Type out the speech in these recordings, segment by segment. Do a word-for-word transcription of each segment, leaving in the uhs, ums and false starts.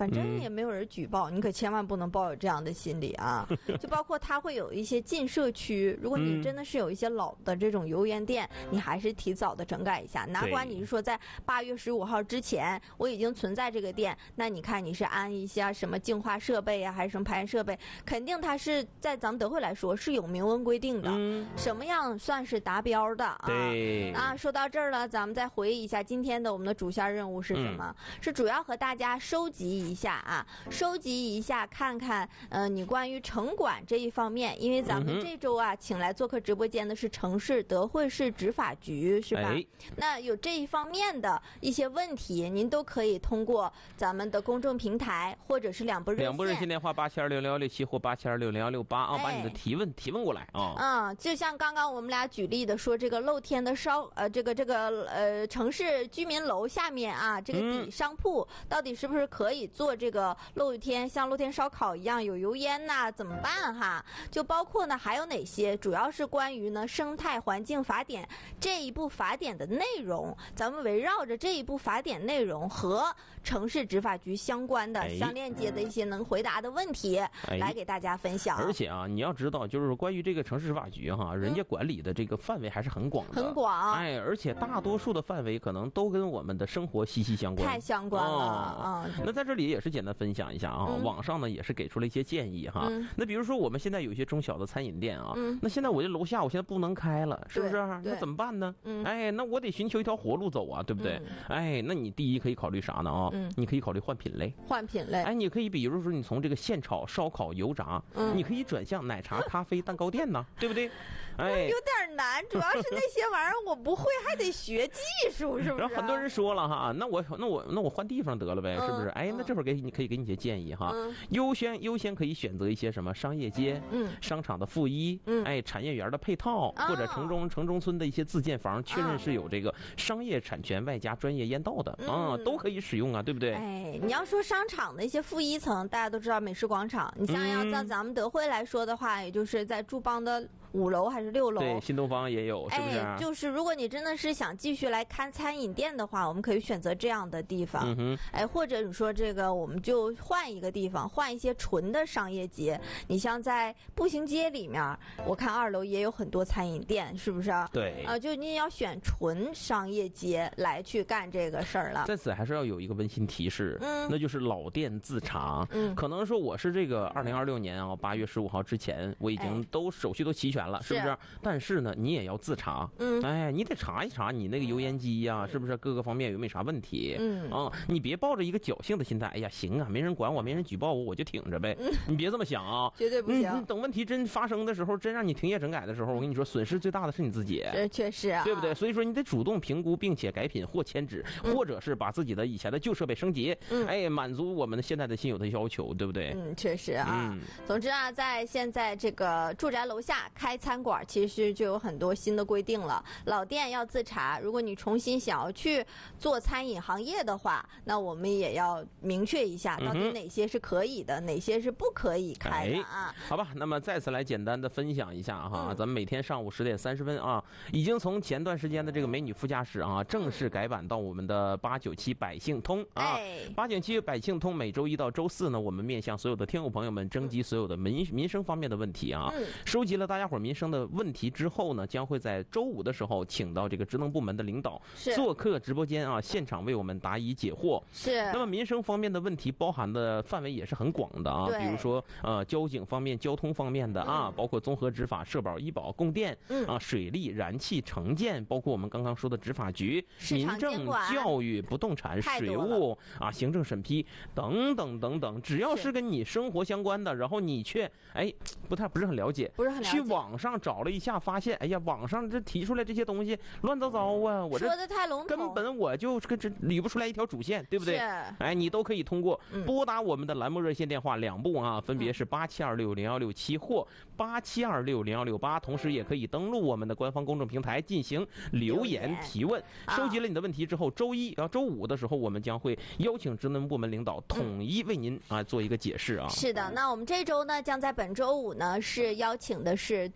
反正也没有人举报，嗯、你可千万不能抱有这样的心理啊！就包括它会有一些禁社区，如果你真的是有一些老的这种油烟店，嗯、你还是提早的整改一下。哪管你是说在八月十五号之前我已经存在这个店，那你看你是安一些什么净化设备啊，还是什么排烟设备，肯定它是在咱们德惠来说是有明文规定的，嗯、什么样算是达标的啊？ 对啊，说到这儿了，咱们再回忆一下今天的我们的主线任务是什么？嗯、是主要和大家收集一下啊，收集一下看看，呃，你关于城管这一方面，因为咱们这周啊，嗯、请来做客直播间的是城市德惠市执法局，是吧？哎、那有这一方面的一些问题，您都可以通过咱们的公众平台或者是两部热线， 两部热线电话八七二六零幺六七或八七二六零幺六八啊，把你的提问提问过来啊。 嗯，就像刚刚我们俩举例的说，这个露天的烧呃，这个这个呃城市居民楼下面啊，这个底商铺、嗯、到底是不是可以做这个露天，像露天烧烤一样有油烟呐、啊？怎么办哈？就包括呢还有哪些，主要是关于呢生态环境法典这一部法典的内容，咱们围绕着这一部法典内容和城市执法局相关的、相链接的一些能回答的问题、哎、来给大家分享。 而且啊，你要知道，就是关于这个城市执法局哈，人家管理的这个范围还是很广的， 很广。 哎，而且大多数的范围可能都跟我们的生活息息相关， 太相关了啊、 哦！那在这里也是简单分享一下啊，嗯、网上呢也是给出了一些建议哈。嗯、那比如说我们现在有一些中小的餐饮店啊，嗯、那现在我这楼下我现在不能开了，是不是？那怎么办呢？嗯、哎，那我得寻求一条活路走啊，对不对？嗯、哎，那你第一可以考虑啥呢啊？嗯、你可以考虑换品类， 换品类。 哎，你可以比如说你从这个现炒、烧烤、油炸，嗯、你可以转向奶茶、咖啡、蛋糕店呢，对不对？ 哎，有点难，主要是那些玩意儿我不会，还得学技术，是不是？ 然后很多人说了哈，那我那我那我换地方得了呗，嗯、是不是？哎，那这会儿给你可以给你一些建议哈，嗯、优先优先可以选择一些什么商业街、嗯、商场的负一，嗯、哎，产业园的配套，嗯、或者城中城中村的一些自建房，确认是有这个商业产权外加专业烟道的啊、嗯，都可以使用啊，对不对？ 哎，你要说商场的一些负一层，大家都知道美食广场，你像要在咱们德惠来说的话，也就是在驻邦的五楼还是六楼？ 对，新东方也有，是不是？ 哎，就是如果你真的是想继续来看餐饮店的话，我们可以选择这样的地方。嗯哼。哎，或者你说这个，我们就换一个地方，换一些纯的商业街。你像在步行街里面，我看二楼也有很多餐饮店，是不是？ 对。 啊、呃，就你要选纯商业街来去干这个事儿了。 在此还是要有一个温馨提示，嗯，那就是老店自查。嗯，可能说我是这个二零二六年啊八月十五号之前，我已经都手续都齐全。了，是不是？但是呢，你也要自查。嗯，哎，你得查一查你那个油烟机呀、啊，是不是各个方面有没有啥问题？嗯啊，你别抱着一个侥幸的心态，哎呀，行啊，没人管我，没人举报我，我就挺着呗。嗯、你别这么想啊， 绝对不行、 嗯。等问题真发生的时候，真让你停业整改的时候，我跟你说，损失最大的是你自己。 这确实啊， 对不对？所以说，你得主动评估，并且改品或迁址，嗯、或者是把自己的以前的旧设备升级，嗯、哎，满足我们的现在的新有的要求，对不对？ 嗯，确实啊。嗯、总之啊，在现在这个住宅楼下开餐馆，其实就有很多新的规定了。老店要自查，如果你重新想要去做餐饮行业的话，那我们也要明确一下，到底哪些是可以的，嗯、哪些是不可以开的啊？ 哎、好吧，那么再次来简单的分享一下哈，嗯、咱们每天上午十点三十分啊，已经从前段时间的这个美女副驾驶啊，正式改版到我们的八九七百姓通啊。八九七百姓通每周一到周四呢，我们面向所有的听友朋友们征集所有的民民生方面的问题啊，嗯、收集了大家伙民生的问题之后呢，将会在周五的时候请到这个职能部门的领导做客直播间啊，现场为我们答疑解惑。 是。 那么民生方面的问题包含的范围也是很广的啊，比如说呃交警方面、交通方面的啊，嗯、包括综合执法、社保、医保、供电、嗯、啊、水利、燃气、城建，包括我们刚刚说的执法局、民政、教育、不动产、水务啊、行政审批等等等等，只要是跟你生活相关的，然后你却哎不太不是很了解， 不是很了解， 去网上找了一下，发现哎呀，网上这提出来这些东西乱糟糟啊，我这说的太笼统， 根本我就跟这捋不出来一条主线，对不对？哎，你都可以通过拨打我们的栏目热线电话两部啊，分别是八七二六零幺六七或八七二六零幺六八，同时也可以登录我们的官方公众平台进行留言提问。收集了你的问题之后，周一然后周五的时候，我们将会邀请职能部门领导统一为您啊做一个解释啊。 是的，那我们这周呢，将在本周五呢是邀请的是德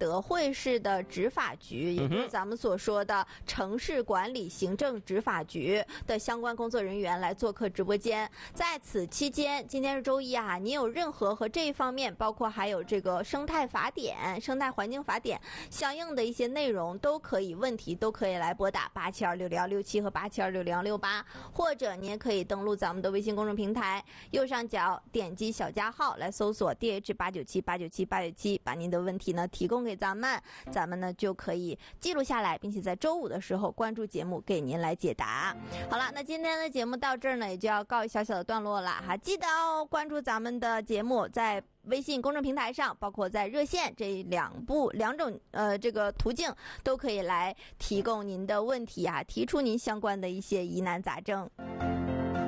德惠市的执法局，也就是咱们所说的城市管理行政执法局的相关工作人员来做客直播间。在此期间，今天是周一啊，你有任何和这一方面，包括还有这个生态法典、生态环境法典相应的一些内容，都可以问题都可以来拨打八七二六零幺六七和八七二六零幺六八，或者你也可以登录咱们的微信公众平台，右上角点击小加号来搜索 D H 八九七八九七八九七，把您的问题呢提供给咱们，咱们呢就可以记录下来，并且在周五的时候关注节目给您来解答。好了，那今天的节目到这儿呢，也就要告一小小的段落了哈。记得哦，关注咱们的节目，在微信公众平台上，包括在热线这两部两种呃这个途径，都可以来提供您的问题啊，提出您相关的一些疑难杂症。